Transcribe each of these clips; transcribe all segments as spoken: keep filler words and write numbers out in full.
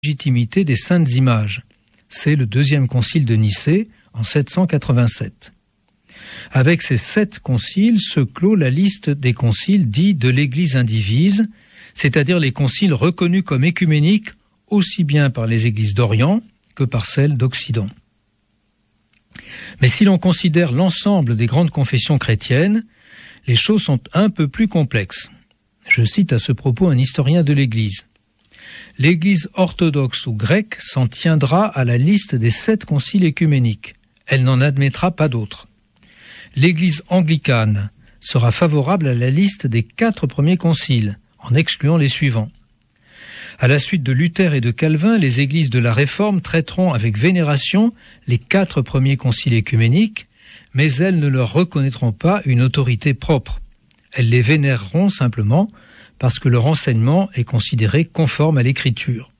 légitimité des saintes images. C'est le deuxième concile de Nicée en sept cent quatre-vingt-sept. Avec ces sept conciles se clôt la liste des conciles dits de l'Église indivise, c'est-à-dire les conciles reconnus comme écuméniques aussi bien par les églises d'Orient que par celles d'Occident. Mais si l'on considère l'ensemble des grandes confessions chrétiennes, les choses sont un peu plus complexes. Je cite à ce propos un historien de l'Église. L'Église orthodoxe ou grecque s'en tiendra à la liste des sept conciles écuméniques. Elle n'en admettra pas d'autres. L'Église anglicane sera favorable à la liste des quatre premiers conciles, en excluant les suivants. À la suite de Luther et de Calvin, les églises de la Réforme traiteront avec vénération les quatre premiers conciles écuméniques, mais elles ne leur reconnaîtront pas une autorité propre. Elles les vénéreront simplement parce que leur enseignement est considéré conforme à l'Écriture.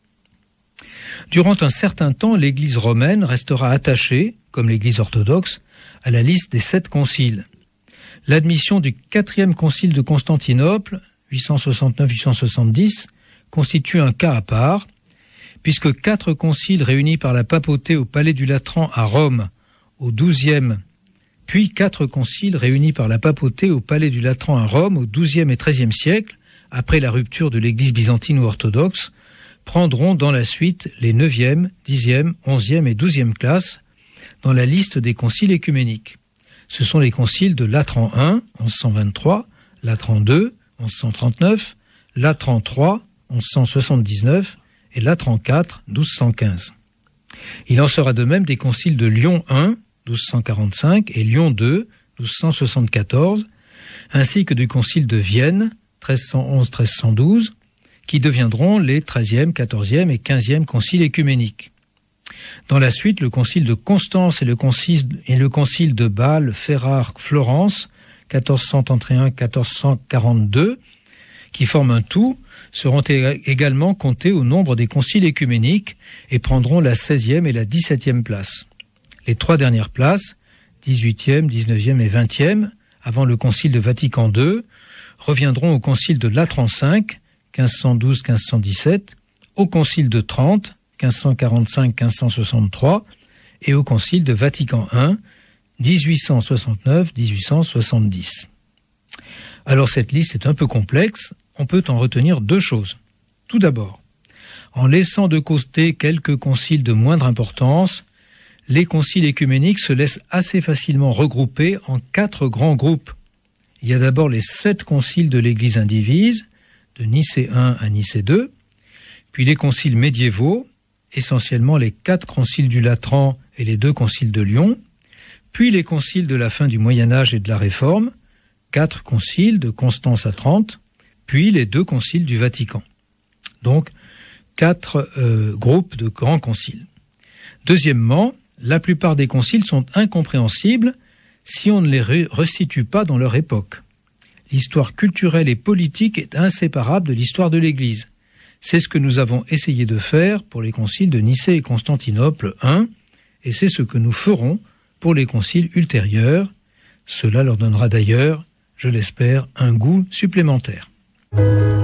Durant un certain temps, l'Église romaine restera attachée, comme l'Église orthodoxe, à la liste des sept conciles. L'admission du quatrième concile de Constantinople, huit cent soixante-neuf à huit cent soixante-dix, constitue un cas à part, puisque quatre conciles réunis par la papauté au Palais du Latran à Rome au douzième, puis quatre conciles réunis par la papauté au Palais du Latran à Rome au douzième et treizième siècle, après la rupture de l'Église byzantine ou orthodoxe, prendront dans la suite les neuvième, dixième, onzième et douzième classes dans la liste des conciles écuméniques. Ce sont les conciles de Latran un, onze cent vingt-trois, Latran deux, onze cent trente-neuf, Latran trois, onze cent soixante-dix-neuf et Latran quatre, douze cent quinze. Il en sera de même des conciles de Lyon un, douze cent quarante-cinq et Lyon deux, douze cent soixante-quatorze, ainsi que du concile de Vienne, treize cent onze à treize cent douze, qui deviendront les treizième, quatorzième et quinzième conciles écuméniques. Dans la suite, le concile de Constance et le concile, et le concile de Bâle, Ferrare, Florence, quatorze cent trente et un à quatorze cent quarante-deux, qui forment un tout, seront également comptés au nombre des conciles écuméniques et prendront la seizième et la dix-septième place. Les trois dernières places, dix-huitième, dix-neuvième et vingtième, avant le concile de Vatican deux, reviendront au concile de Latran cinq, quinze cent douze à quinze cent dix-sept, au concile de Trente, quinze cent quarante-cinq à quinze cent soixante-trois, et au concile de Vatican un, dix-huit cent soixante-neuf à dix-huit cent soixante-dix. Alors cette liste est un peu complexe, on peut en retenir deux choses. Tout d'abord, en laissant de côté quelques conciles de moindre importance, les conciles écuméniques se laissent assez facilement regrouper en quatre grands groupes. Il y a d'abord les sept conciles de l'Église indivise, de Nicée un à Nicée deux, puis les conciles médiévaux, essentiellement les quatre conciles du Latran et les deux conciles de Lyon, puis les conciles de la fin du Moyen-Âge et de la Réforme, quatre conciles de Constance à Trente, puis les deux conciles du Vatican. Donc, quatre euh, groupes de grands conciles. Deuxièmement, la plupart des conciles sont incompréhensibles si on ne les resitue pas dans leur époque. L'histoire culturelle et politique est inséparable de l'histoire de l'Église. C'est ce que nous avons essayé de faire pour les conciles de Nicée et Constantinople un, et c'est ce que nous ferons pour les conciles ultérieurs. Cela leur donnera d'ailleurs, je l'espère, un goût supplémentaire.